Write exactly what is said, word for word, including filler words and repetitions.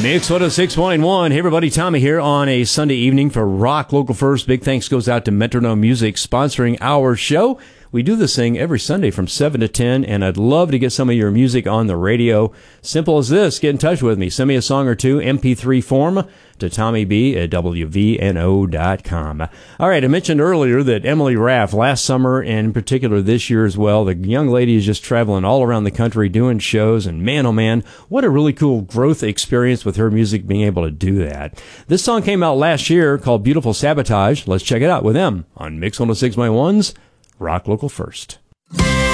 Mix one oh six point one. Hey, everybody. Tommy here on a Sunday evening for Rock Local First. Big thanks goes out to Metronome Music sponsoring our show. We do this thing every Sunday from seven to ten, and I'd love to get some of your music on the radio. Simple as this. Get in touch with me. Send me a song or two, M P three form, to Tommy B at W V N O dot com. All right, I mentioned earlier that Emily Raff, last summer and in particular this year as well, the young lady is just traveling all around the country doing shows, and man, oh man, what a really cool growth experience with her music being able to do that. This song came out last year called Beautiful Sabotage. Let's check it out with them on Mix one oh six point one's Rock Local First.